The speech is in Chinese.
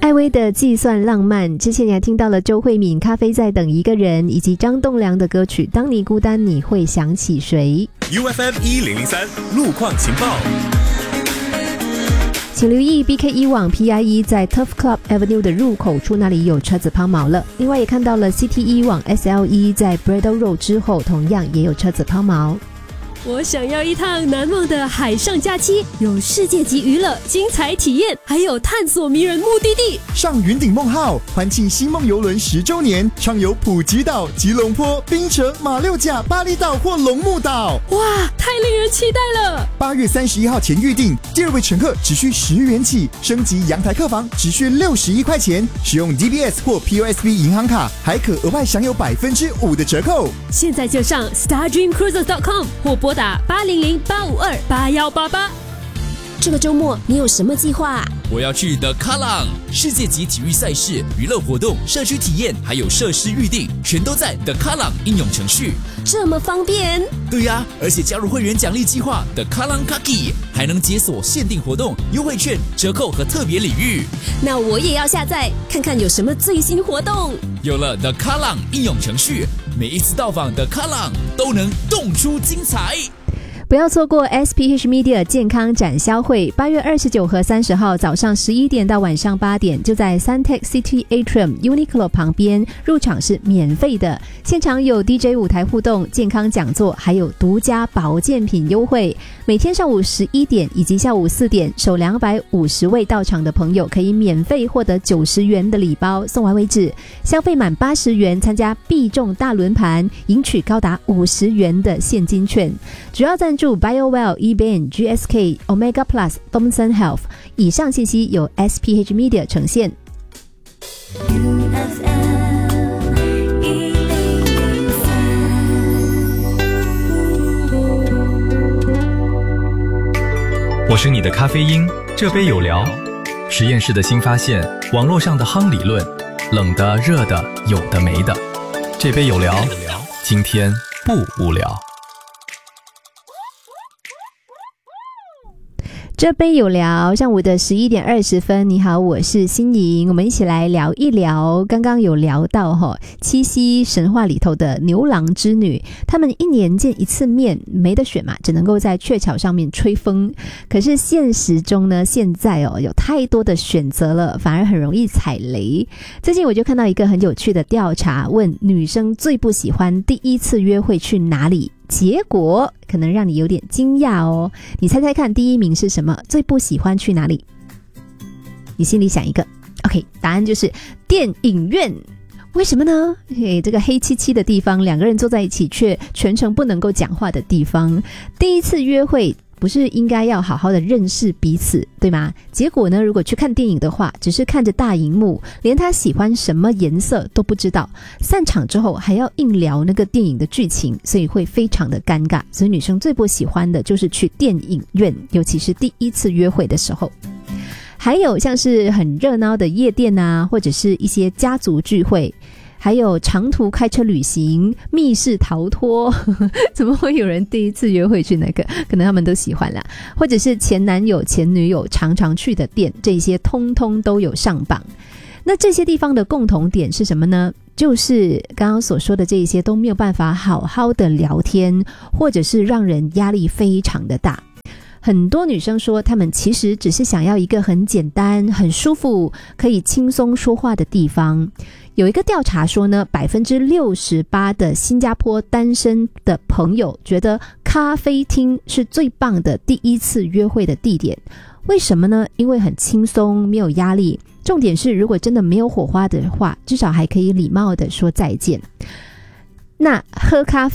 艾薇的计算浪漫，之前你还听到了周慧敏咖啡在等一个人，以及张栋梁的歌曲当你孤单你会想起谁。 UFM 1003路况情报， 请留意 BK1 往 PIE 在 Turf Club Avenue 的入口处那里有车子抛锚了。另外也看到了 CT1 往 SLE 在 Bradle Road 之后同样也有车子抛锚。 我想要一趟难忘的海上假期，有世界级娱乐、精彩体验，还有探索迷人目的地。 上云顶梦号，欢庆星梦邮轮10周年，畅游普吉岛、吉隆坡、槟城、马六甲、巴厘岛或龙目岛。 哇，太令人期待了 ！8月31号前预订，第2位乘客只需10元起，升级阳台客房只需61块钱，使用 DBS 或 POSB 银行卡，还可额外享有5%的折扣。 现在就上 StarDreamCruises.com 或拨打800-852-8188。 这个周末你有什么计划？ 我要去 The Kallang 世界级体育赛事、娱乐活动、社区体验，还有设施预订，全都在 The Kallang 应用程序。 这么方便？ 对呀，而且加入会员奖励计划 The Kallang Kaki， 还能解锁限定活动、优惠券、折扣和特别礼遇。 那我也要下载看看有什么最新活动。 有了 The Kallang 应用程序，每一次到访 The Kallang 都能动出精彩。 不要错过 SPH Media 健康展销会，8月29和30号早上11点到晚上8点，就在 Suntec City Atrium Uniqlo 旁边，入场是免费的，现场有 DJ 舞台互动、健康讲座，还有独家保健品优惠。每天上午11点以及下午4点，首250位到场的朋友可以免费获得90元的礼包，送完为止。消费满80元参加必中大轮盘，赢取高达50元的现金券。主要赞助 BioWell、eBain、GSK、Omega Plus、Thomson Health。以上信息由 SPH Media 呈现。 我是你的咖啡因，这杯有聊。实验室的新发现，网络上的夯理论，冷的、热的，有的没的。这杯有聊，今天不无聊。 这杯有聊，上午的11点20分，你好，我是心莹，我们一起来聊一聊。刚刚有聊到七夕神话里头的牛郎织女，他们1年见1次面，没得选嘛，只能够在鹊桥上面吹风。可是现实中呢，现在有太多的选择了，反而很容易踩雷。最近我就看到一个很有趣的调查，问女生最不喜欢第一次约会去哪里，结果可能让你有点惊讶哦。你猜猜看，第1名是什么？最不喜欢去哪里？你心里想一个。 OK， 答案就是电影院。为什么呢？这个黑漆漆的地方，2个人坐在一起却全程不能够讲话的地方。第一次约会不是应该要好好的认识彼此，对吗？结果呢，如果去看电影的话，只是看着大荧幕，连他喜欢什么颜色都不知道，散场之后还要硬聊那个电影的剧情，所以会非常的尴尬。所以女生最不喜欢的就是去电影院，尤其是第一次约会的时候。还有像是很热闹的夜店啊，或者是一些家族聚会，还有长途开车旅行、密室逃脱怎么会有人第一次约会去那个？可能他们都喜欢啦。或者是前男友前女友常常去的店，这些通通都有上榜。那这些地方的共同点是什么呢？就是刚刚所说的这一些都没有办法好好的聊天，或者是让人压力非常的大。很多女生说她们其实只是想要一个很简单、很舒服、可以轻松说话的地方。有一个调查说呢，68%的新加坡单身的朋友觉得咖啡厅是最棒的第一次约会的地点。为什么呢？因为很轻松，没有压力。重点是如果真的没有火花的话，至少还可以礼貌的说再见。那喝咖